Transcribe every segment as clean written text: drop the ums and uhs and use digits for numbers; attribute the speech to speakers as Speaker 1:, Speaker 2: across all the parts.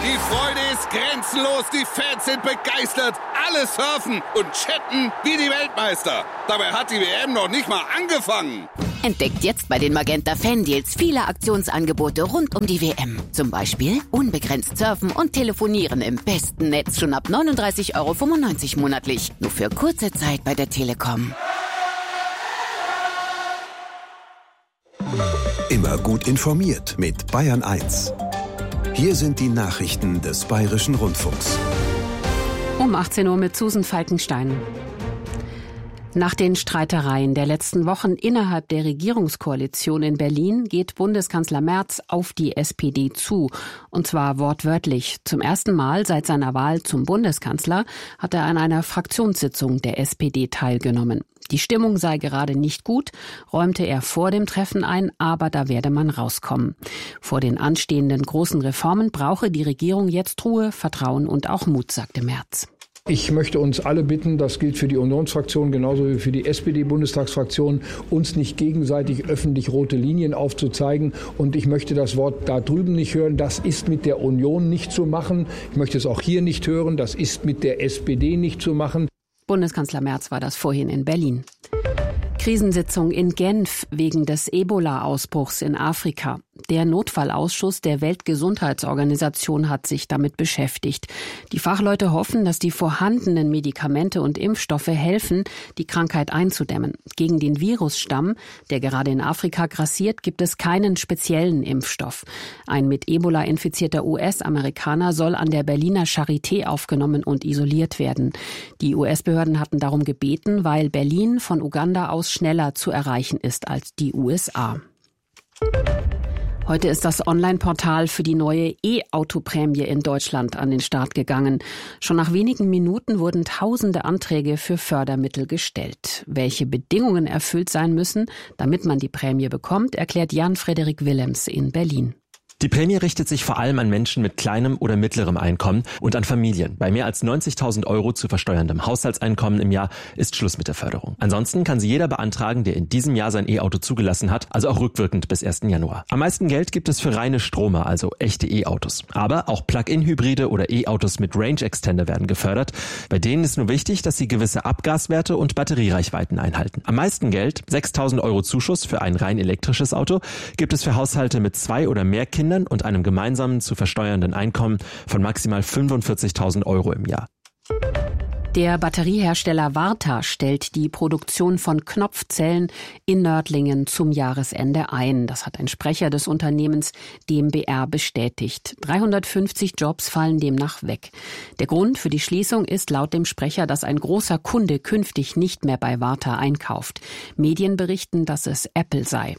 Speaker 1: Die Freude ist grenzenlos, die Fans sind begeistert. Alle surfen und chatten wie die Weltmeister. Dabei hat die WM noch nicht mal angefangen.
Speaker 2: Entdeckt jetzt bei den Magenta Fan-Deals viele Aktionsangebote rund um die WM. Zum Beispiel unbegrenzt surfen und telefonieren im besten Netz schon ab 39,95 € monatlich. Nur für kurze Zeit bei der Telekom.
Speaker 3: Immer gut informiert mit Bayern 1. Hier sind die Nachrichten des Bayerischen Rundfunks.
Speaker 4: Um 18 Uhr mit Susan Falkenstein. Nach den Streitereien der letzten Wochen innerhalb der Regierungskoalition in Berlin geht Bundeskanzler Merz auf die SPD zu. Und zwar wortwörtlich. Zum ersten Mal seit seiner Wahl zum Bundeskanzler hat er an einer Fraktionssitzung der SPD teilgenommen. Die Stimmung sei gerade nicht gut, räumte er vor dem Treffen ein, aber da werde man rauskommen. Vor den anstehenden großen Reformen brauche die Regierung jetzt Ruhe, Vertrauen und auch Mut, sagte Merz.
Speaker 5: Ich möchte uns alle bitten, das gilt für die Unionsfraktion genauso wie für die SPD-Bundestagsfraktion, uns nicht gegenseitig öffentlich rote Linien aufzuzeigen. Und ich möchte das Wort da drüben nicht hören, das ist mit der Union nicht zu machen. Ich möchte es auch hier nicht hören, das ist mit der SPD nicht zu machen.
Speaker 4: Bundeskanzler Merz war das vorhin in Berlin. Krisensitzung in Genf wegen des Ebola-Ausbruchs in Afrika. Der Notfallausschuss der Weltgesundheitsorganisation hat sich damit beschäftigt. Die Fachleute hoffen, dass die vorhandenen Medikamente und Impfstoffe helfen, die Krankheit einzudämmen. Gegen den Virusstamm, der gerade in Afrika grassiert, gibt es keinen speziellen Impfstoff. Ein mit Ebola infizierter US-Amerikaner soll an der Berliner Charité aufgenommen und isoliert werden. Die US-Behörden hatten darum gebeten, weil Berlin von Uganda aus schneller zu erreichen ist als die USA. Heute ist das Online-Portal für die neue E-Auto-Prämie in Deutschland an den Start gegangen. Schon nach wenigen Minuten wurden tausende Anträge für Fördermittel gestellt. Welche Bedingungen erfüllt sein müssen, damit man die Prämie bekommt, erklärt Jan-Frederik Willems in Berlin.
Speaker 6: Die Prämie richtet sich vor allem an Menschen mit kleinem oder mittlerem Einkommen und an Familien. Bei mehr als 90.000 € zu versteuerndem Haushaltseinkommen im Jahr ist Schluss mit der Förderung. Ansonsten kann sie jeder beantragen, der in diesem Jahr sein E-Auto zugelassen hat, also auch rückwirkend bis 1. Januar. Am meisten Geld gibt es für reine Stromer, also echte E-Autos. Aber auch Plug-in-Hybride oder E-Autos mit Range Extender werden gefördert. Bei denen ist nur wichtig, dass sie gewisse Abgaswerte und Batteriereichweiten einhalten. Am meisten Geld, 6.000 € Zuschuss für ein rein elektrisches Auto, gibt es für Haushalte mit 2 oder mehr Kindern und einem gemeinsamen zu versteuernden Einkommen von maximal 45.000 € im Jahr.
Speaker 4: Der Batteriehersteller Varta stellt die Produktion von Knopfzellen in Nördlingen zum Jahresende ein. Das hat ein Sprecher des Unternehmens DMBR bestätigt. 350 Jobs fallen demnach weg. Der Grund für die Schließung ist laut dem Sprecher, dass ein großer Kunde künftig nicht mehr bei Varta einkauft. Medien berichten, dass es Apple sei.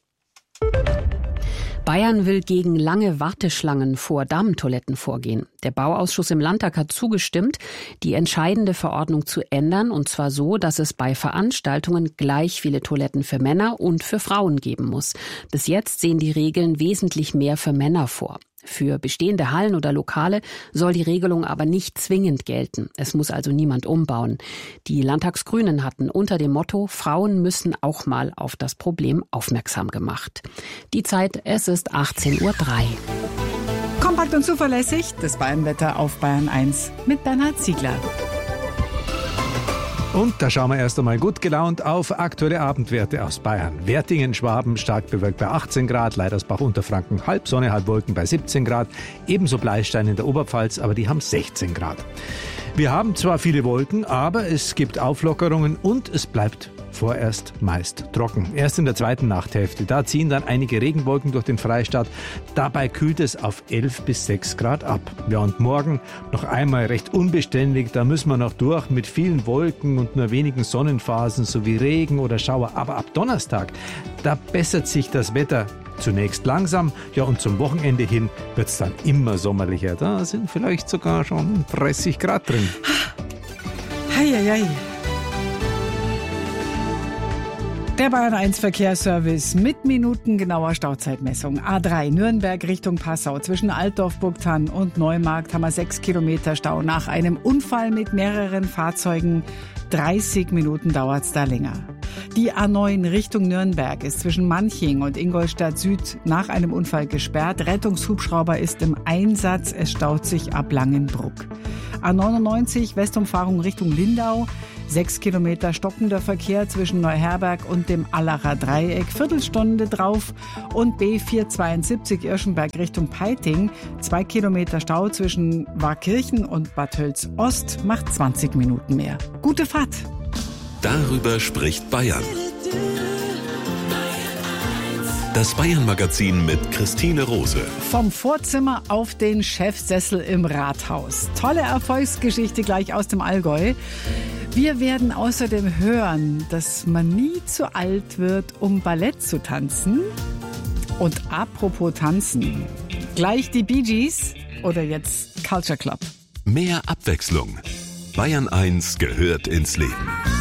Speaker 4: Bayern will gegen lange Warteschlangen vor Damentoiletten vorgehen. Der Bauausschuss im Landtag hat zugestimmt, die entscheidende Verordnung zu ändern, und zwar so, dass es bei Veranstaltungen gleich viele Toiletten für Männer und für Frauen geben muss. Bis jetzt sehen die Regeln wesentlich mehr für Männer vor. Für bestehende Hallen oder Lokale soll die Regelung aber nicht zwingend gelten. Es muss also niemand umbauen. Die Landtagsgrünen hatten unter dem Motto Frauen müssen auch mal auf das Problem aufmerksam gemacht. Die Zeit, es ist 18:03 Uhr.
Speaker 7: Kompakt und zuverlässig, das Bayernwetter auf Bayern 1 mit Bernhard Ziegler.
Speaker 8: Und da schauen wir erst einmal gut gelaunt auf aktuelle Abendwerte aus Bayern. Wertingen, Schwaben, stark bewölkt bei 18 Grad, Leidersbach, Unterfranken, halb Sonne, halb Wolken bei 17 Grad. Ebenso Bleistein in der Oberpfalz, aber die haben 16 Grad. Wir haben zwar viele Wolken, aber es gibt Auflockerungen und es bleibt vorerst meist trocken. Erst in der zweiten Nachthälfte, da ziehen dann einige Regenwolken durch den Freistaat. Dabei kühlt es auf 11 bis 6 Grad ab. Ja, und morgen noch einmal recht unbeständig. Da müssen wir noch durch mit vielen Wolken und nur wenigen Sonnenphasen sowie Regen oder Schauer. Aber ab Donnerstag, da bessert sich das Wetter zunächst langsam. Ja, und zum Wochenende hin wird es dann immer sommerlicher. Da sind vielleicht sogar schon 30 Grad drin.
Speaker 7: Heieiei. Der Bayern 1 Verkehrsservice mit minutengenauer Stauzeitmessung. A3 Nürnberg Richtung Passau. Zwischen Altdorf, Burgthann und Neumarkt haben wir 6 Kilometer Stau nach einem Unfall mit mehreren Fahrzeugen. 30 Minuten dauert's da länger. Die A9 Richtung Nürnberg ist zwischen Manching und Ingolstadt Süd nach einem Unfall gesperrt. Rettungshubschrauber ist im Einsatz. Es staut sich ab Langenbruck. A99 Westumfahrung Richtung Lindau. 6 Kilometer stockender Verkehr zwischen Neuherberg und dem Allacher Dreieck. Viertelstunde drauf. Und B472 Irschenberg Richtung Peiting. 2 Kilometer Stau zwischen Warkirchen und Bad Tölz Ost macht 20 Minuten mehr. Gute Fahrt!
Speaker 9: Darüber spricht Bayern. Das Bayern-Magazin mit Christine Rose.
Speaker 7: Vom Vorzimmer auf den Chefsessel im Rathaus. Tolle Erfolgsgeschichte gleich aus dem Allgäu. Wir werden außerdem hören, dass man nie zu alt wird, um Ballett zu tanzen. Und apropos tanzen, gleich die Bee Gees oder jetzt Culture Club.
Speaker 9: Mehr Abwechslung. Bayern 1 gehört ins Leben.